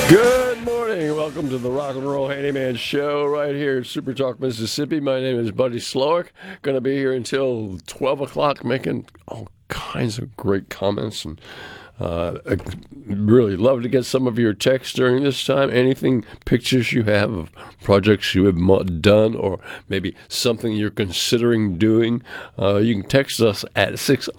Good morning. Welcome to the Rock and Roll Handyman Show right here at Super Talk, Mississippi. My name is Buddy Slowick. Going to be here until 12 o'clock making all kinds of great comments. And I really love to get some of your texts during this time. Anything, pictures you have of projects you have done or maybe something you're considering doing, you can text us at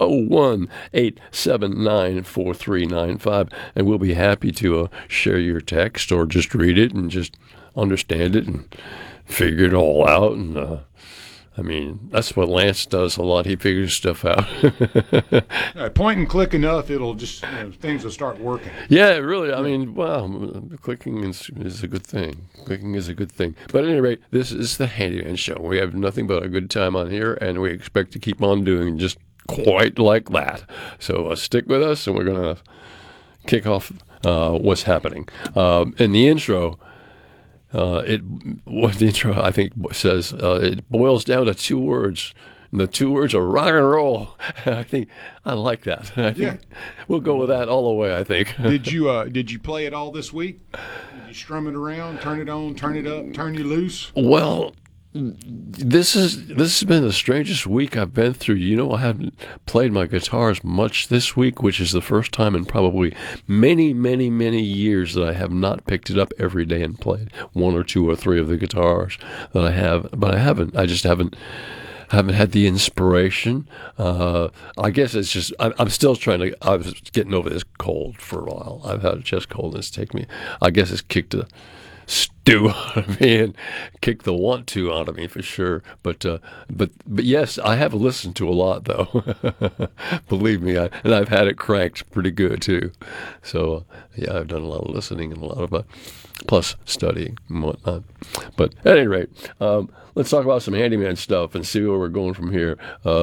601-879-4395, and we'll be happy to share your text or just read it and just understand it and figure it all out. And I mean, that's what Lance does a lot. He figures stuff out. Point and click enough, it'll just, things will start working. Yeah, really. I mean, wow, clicking is a good thing. Clicking is a good thing. But at any rate, this is the Handyman Show. We have nothing but a good time on here, and we expect to keep on doing just quite like that. So stick with us, and we're going to kick off what's happening. In the intro, the intro, I think, says it boils down to two words. And the two words are rock and roll. I think I like that. I think we'll go with that all the way, I think. Did you play it all this week? Did you strum it around, turn it on, turn it up, turn you loose? Well, this has been the strangest week I've been through. You know, I haven't played my guitars much this week, which is the first time in probably many, many, many years that I have not picked it up every day and played one or two or three of the guitars that I have. But I haven't. I just haven't had the inspiration. I guess it's just I'm still trying to. I was getting over this cold for a while. I've had a chest cold, and it's taken me. I guess it's kicked the stew out of me and kick the want to out of me for sure. But yes, I have listened to a lot though. Believe me, and I've had it cranked pretty good too. So yeah, I've done a lot of listening and a lot of plus studying and whatnot. But at any rate, let's talk about some handyman stuff and see where we're going from here.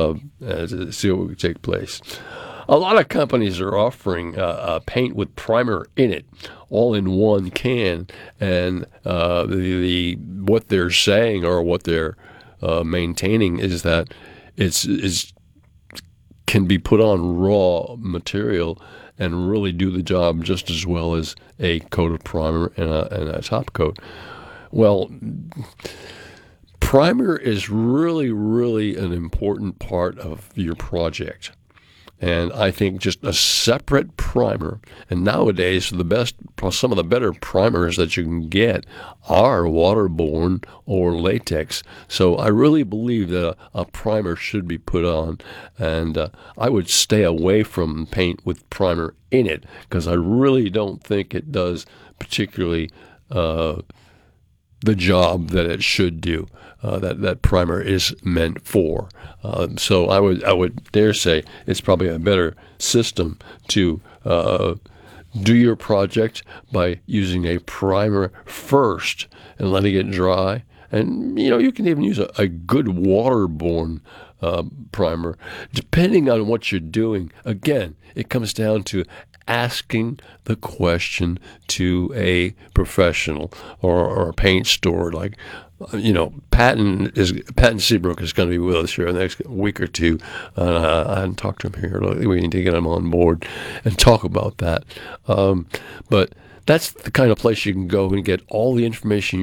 See what will take place. A lot of companies are offering paint with primer in it, all in one can, and what they're saying or what they're maintaining is that it's can be put on raw material and really do the job just as well as a coat of primer and a top coat. Well, primer is really, really an important part of your project. And I think just a separate primer, and nowadays some of the better primers that you can get are waterborne or latex. So I really believe that a primer should be put on, and I would stay away from paint with primer in it because I really don't think it does particularly the job that it should do, that primer is meant for. So I would dare say it's probably a better system to do your project by using a primer first and letting it dry. And, you can even use a good waterborne primer, depending on what you're doing. Again, it comes down to asking the question to a professional or a paint store. Like, Patton Seabrook is going to be with us here in the next week or two. I hadn't talked to him here. We need to get him on board and talk about that. But that's the kind of place you can go and get all the information